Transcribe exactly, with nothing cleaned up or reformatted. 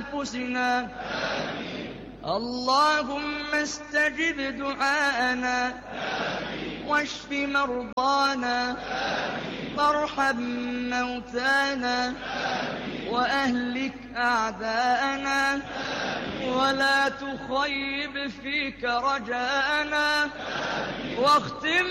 أنفسنا. اللهم استجب دعاءنا واشف مرضانا وارحم موتانا وأهلك أعداءنا ولا تخيب فيك رجاءنا واختم